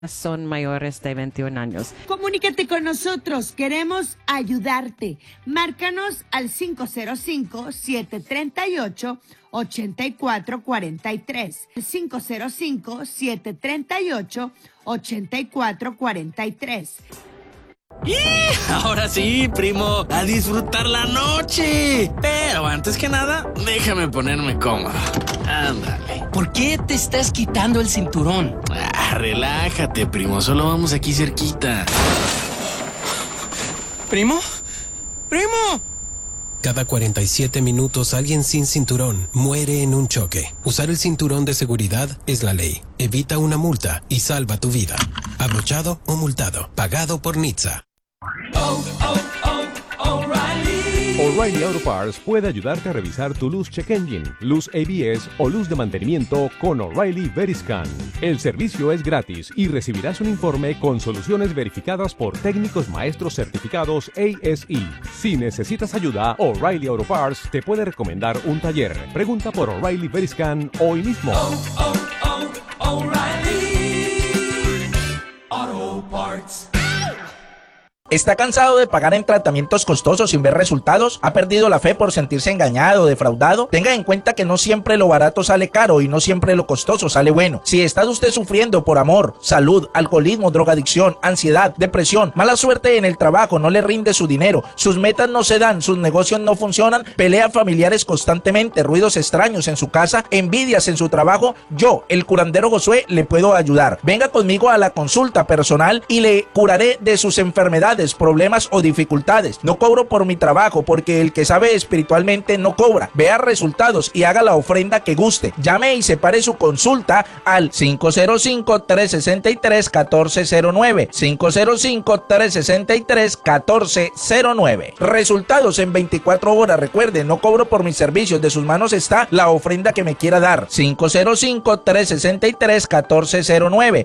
son mayores de 21 años. Comunícate con nosotros, queremos ayudarte. Márcanos al 505-738-8443. 505-738-8443. ¡Y! Ahora sí, primo, a disfrutar la noche. Pero antes que nada, déjame ponerme cómodo. Ándale. ¿Por qué te estás quitando el cinturón? Relájate, primo, solo vamos aquí cerquita. ¿Primo? ¡Primo! Cada 47 minutos alguien sin cinturón muere en un choque. Usar el cinturón de seguridad es la ley. Evita una multa y salva tu vida. Abrochado o multado. Pagado por NHTSA. O'Reilly Auto Parts puede ayudarte a revisar tu luz check engine, luz ABS o luz de mantenimiento con O'Reilly Veriscan. El servicio es gratis y recibirás un informe con soluciones verificadas por técnicos maestros certificados ASE. Si necesitas ayuda, O'Reilly Auto Parts te puede recomendar un taller. Pregunta por O'Reilly Veriscan hoy mismo. O'Reilly Auto Parts. ¿Está cansado de pagar en tratamientos costosos sin ver resultados? ¿Ha perdido la fe por sentirse engañado o defraudado? Tenga en cuenta que no siempre lo barato sale caro y no siempre lo costoso sale bueno. Si está usted sufriendo por amor, salud, alcoholismo, drogadicción, ansiedad, depresión, mala suerte en el trabajo, no le rinde su dinero, sus metas no se dan, sus negocios no funcionan, peleas familiares constantemente, ruidos extraños en su casa, envidias en su trabajo, yo, el curandero Josué, le puedo ayudar. Venga conmigo a la consulta personal y le curaré de sus enfermedades, problemas o dificultades. No cobro por mi trabajo porque el que sabe espiritualmente no cobra. Vea resultados y haga la ofrenda que guste. Llame y separe su consulta al 505-363-1409. 505-363-1409. Resultados en 24 horas. Recuerde, no cobro por mis servicios. De sus manos está la ofrenda que me quiera dar. 505-363-1409.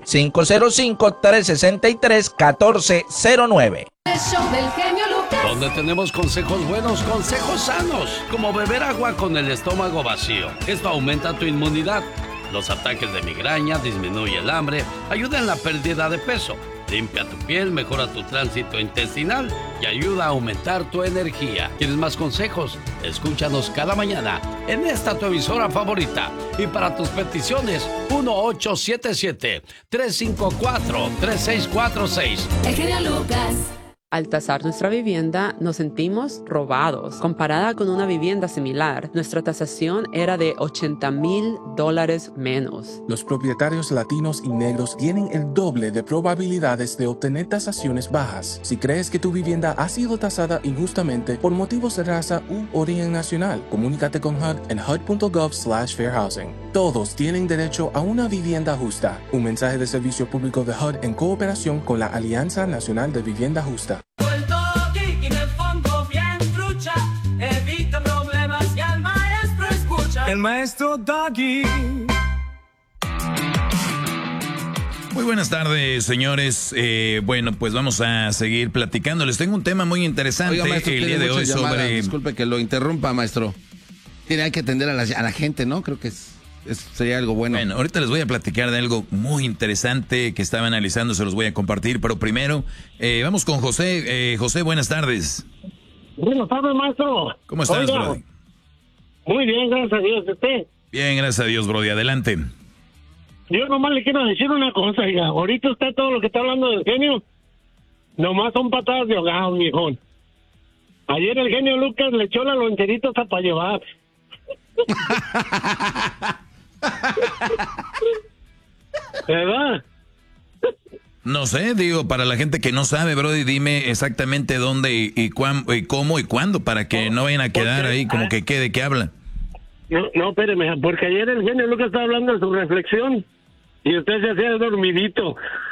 505-363-1409. El show del genio Lucas. Donde tenemos consejos buenos, consejos sanos, como beber agua con el estómago vacío. Esto aumenta tu inmunidad. Los ataques de migraña, disminuye el hambre, ayuda en la pérdida de peso, limpia tu piel, mejora tu tránsito intestinal y ayuda a aumentar tu energía. ¿Quieres más consejos? Escúchanos cada mañana en esta tu emisora favorita. Y para tus peticiones, 1-877-354-3646. El genio Lucas. Al tasar nuestra vivienda, nos sentimos robados. Comparada con una vivienda similar, nuestra tasación era de $80,000 menos. Los propietarios latinos y negros tienen el doble de probabilidades de obtener tasaciones bajas. Si crees que tu vivienda ha sido tasada injustamente por motivos de raza u origen nacional, comunícate con HUD en hud.gov/fairhousing. Todos tienen derecho a una vivienda justa. Un mensaje de servicio público de HUD en cooperación con la Alianza Nacional de Vivienda Justa. El maestro Doggy. Muy buenas tardes, señores. Bueno, pues vamos a seguir platicando. Les tengo un tema muy interesante. Oiga, maestro, el día de hoy sobre... Disculpe que lo interrumpa, maestro. Tiene que atender a la gente, ¿no? Creo que sería algo bueno. Bueno, ahorita les voy a platicar de algo muy interesante que estaba analizando, se los voy a compartir. Pero primero, vamos con José. José, buenas tardes. Buenas tardes, maestro. ¿Cómo estás, Brody? Muy bien, gracias a Dios. ¿Usted? Bien, gracias a Dios, Brody. Adelante. Yo nomás le quiero decir una cosa, oiga. Ahorita usted todo lo que está hablando del genio, nomás son patadas de ahogado, viejón. Ayer el genio Lucas le echó la loncherita hasta para llevar. ¿Verdad? No sé, digo, para la gente que no sabe, Brody, dime exactamente dónde y cómo y cuándo, para que no vayan a quedar ahí como que quede que habla. No, espéreme, porque ayer el genio Lucas estaba hablando de su reflexión y usted se hacía dormidito.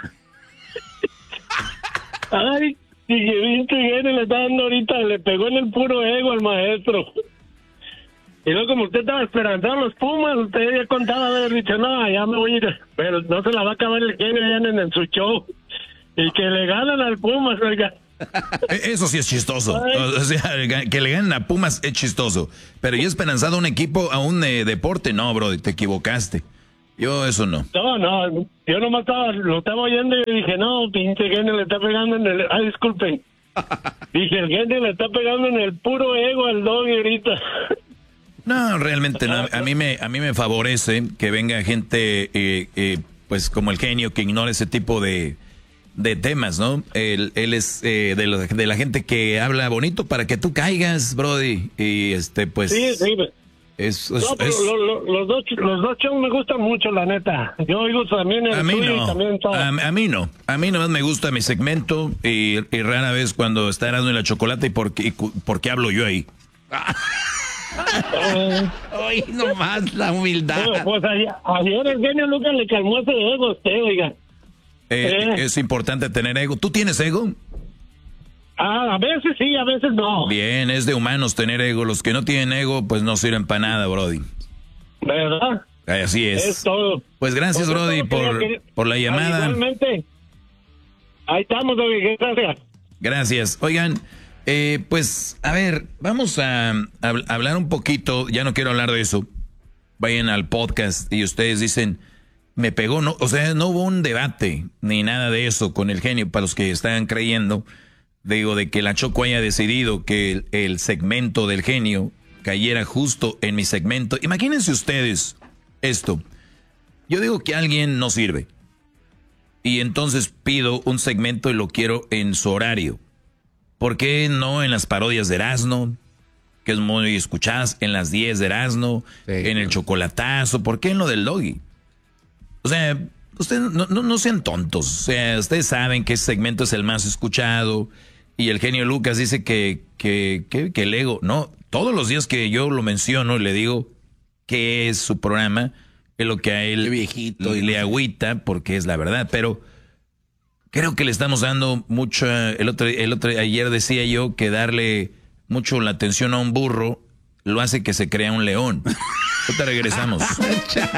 Ay, y viste, genio le está dando ahorita, le pegó en el puro ego al maestro. Y luego, como usted estaba esperanzado los Pumas, usted ya contaba haber dicho, no, ya me voy a ir, pero no se la va a acabar el genio ya en su show. Y que le ganan al Pumas, oiga. Eso sí es chistoso. O sea, que le ganen a Pumas es chistoso. Pero ya esperanzado a un equipo, a un deporte, no, bro, te equivocaste. Yo eso no. No, yo nomás lo estaba oyendo y dije, no, pinche genio le está pegando en el... Ay, disculpen. Dije, el genio le está pegando en el puro ego al Doggy ahorita. No, realmente no. A mí me favorece que venga gente, pues como el genio, que ignore ese tipo de temas, ¿no? Él es de la gente que habla bonito para que tú caigas, brody. Y pues... Sí. Los dos shows me gustan mucho, la neta. Yo oigo también el suyo y también todo. A mí no. A mí nomás me gusta mi segmento y rara vez cuando está Erasmo y la Chocolata y por qué hablo yo ahí. Ay, nomás la humildad. Pues ayer el genio Lucas le calmó ese ego a usted, oiga. Es importante tener ego. ¿Tú tienes ego? A veces sí, a veces no. Bien, es de humanos tener ego. Los que no tienen ego, pues no sirven para nada, brody. ¿Verdad? Así es. Es todo. Pues gracias, brody, por la llamada. Igualmente. Ahí estamos, David. Gracias. Gracias. Oigan, pues, a ver, vamos a hablar un poquito. Ya no quiero hablar de eso. Vayan al podcast y ustedes dicen, me pegó, no, o sea, no hubo un debate ni nada de eso con el genio. Para los que están creyendo, digo, de que la Choco haya decidido que el segmento del genio cayera justo en mi segmento. Imagínense ustedes esto. Yo digo que alguien no sirve. Y entonces pido un segmento y lo quiero en su horario. ¿Por qué no en las parodias de Erasmo, que es muy escuchadas, en las 10 de Erasmo, en el chocolatazo? ¿Por qué en lo del Doggy? O sea, ustedes no sean tontos. O sea, ustedes saben que ese segmento es el más escuchado. Y el genio Lucas dice que el ego, no, todos los días que yo lo menciono y le digo que es su programa, es lo que a él le agüita, porque es la verdad, pero creo que le estamos dando mucho, ayer decía yo que darle mucho la atención a un burro lo hace que se crea un león. Ahorita regresamos.